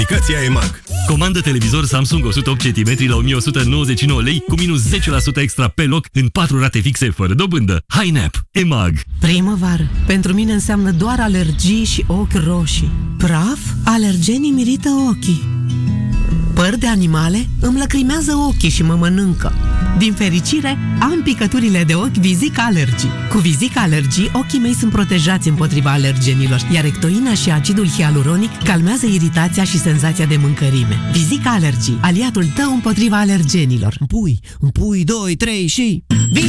Aplicația EMAG. Comandă televizor Samsung 108 cm la 1199 lei cu minus 10% extra pe loc în 4 rate fixe fără dobândă. HiNap. EMAG. Primăvară. Pentru mine înseamnă doar alergii și ochi roșii. Praf? Alergenii mirită ochii. Păr de animale îmi lăcrimează ochii și mă mănâncă. Din fericire, am picăturile de ochi Visica Allergy. Cu Visica Allergy, ochii mei sunt protejați împotriva alergenilor, iar ectoina și acidul hialuronic calmează iritația și senzația de mâncărime. Visica Allergy, aliatul tău împottriva alergenilor. Împui, 2, 3 și...